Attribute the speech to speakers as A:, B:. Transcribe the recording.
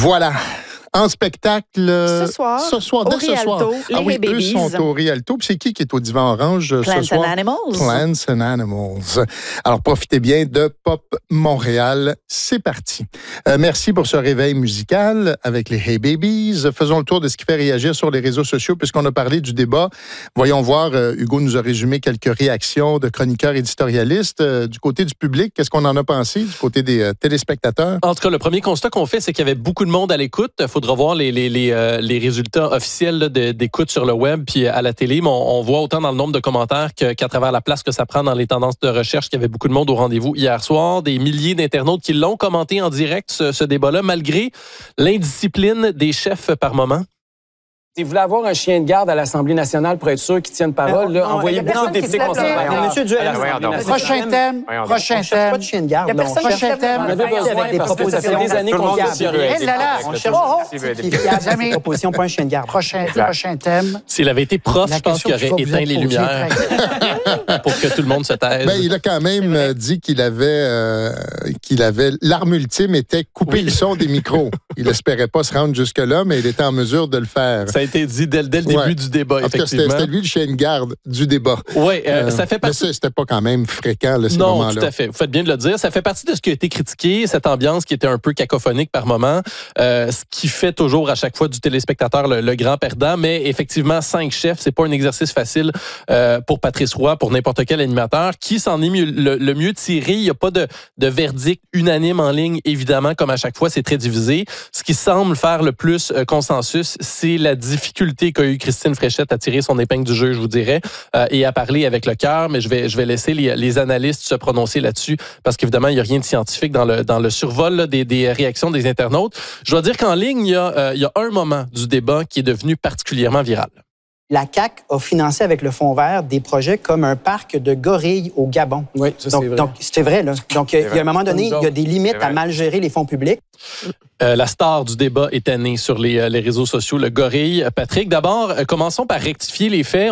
A: Voilà. En spectacle
B: ce soir,
A: dès ce soir.
B: les
A: oui,
B: Hey
A: eux
B: Babies.
A: sont au Rialto. Puis c'est qui est au Divan Orange ce soir?
B: Plants and Animals.
A: Plants and Animals. Alors, profitez bien de Pop Montréal. C'est parti. Merci pour ce réveil musical avec les Hey Babies. Faisons le tour de ce qui fait réagir sur les réseaux sociaux puisqu'on a parlé du débat. Voyons voir, Hugo nous a résumé quelques réactions de chroniqueurs éditorialistes. Du côté du public, qu'est-ce qu'on en a pensé du côté des téléspectateurs?
C: En tout cas, le premier constat qu'on fait, c'est qu'il y avait beaucoup de monde à l'écoute. Il faudra voir les résultats officiels là, d'écoute sur le web puis à la télé. Mais on voit autant dans le nombre de commentaires qu'à travers la place que ça prend dans les tendances de recherche qu'il y avait beaucoup de monde au rendez-vous hier soir. Des milliers d'internautes qui l'ont commenté en direct, ce débat-là, malgré l'indiscipline des chefs par moment.
D: Si vous voulez avoir un chien de garde à l'Assemblée nationale pour être sûr qu'il tienne parole, là, envoyez beaucoup de députés conservateurs.
E: Monsieur Duhaime, prochain thème. Pas de chien de garde. Prochain thème.
D: On avait besoin
E: avec des propositions.
D: des années qu'on
E: On cherche des propositions, pas un chien de garde. Prochain thème.
C: S'il avait été prof, je pense qu'il aurait éteint les lumières pour que tout le monde se taise.
A: Ben, il a quand même dit qu'il avait l'arme ultime était couper le son des micros. Il espérait pas se rendre jusque-là, mais il était en mesure de le faire.
C: Ça a été dit dès le début du débat, effectivement.
A: C'était lui le chien de garde du débat.
C: Oui, ça fait partie...
A: Mais c'était pas quand même fréquent, là, ces moments-là.
C: Non, tout à fait. Vous faites bien de le dire. Ça fait partie de ce qui a été critiqué, cette ambiance qui était un peu cacophonique par moment, ce qui fait toujours à chaque fois du téléspectateur le grand perdant. Mais effectivement, 5 chefs, c'est pas un exercice facile pour Patrice Roy, pour n'importe quel animateur. Qui s'en est le mieux tiré? Il n'y a pas de verdict unanime en ligne, évidemment, comme à chaque fois, c'est très divisé. Ce qui semble faire le plus consensus, c'est la difficulté qu'a eu Christine Fréchette à tirer son épingle du jeu, je vous dirais, et à parler avec le cœur, mais je vais laisser les analystes se prononcer là-dessus, parce qu'évidemment, il n'y a rien de scientifique dans le survol là, des réactions des internautes. Je dois dire qu'en ligne, il y a un moment du débat qui est devenu particulièrement viral.
E: La CAQ a financé avec le Fonds vert des projets comme un parc de gorilles au Gabon.
D: Oui, ça, c'est vrai.
E: Donc, c'était vrai, là. Donc, il y a un moment donné, il y a des limites à mal gérer les fonds publics.
C: La star du débat était née sur les réseaux sociaux, le gorille. Patrick, d'abord, commençons par rectifier les faits.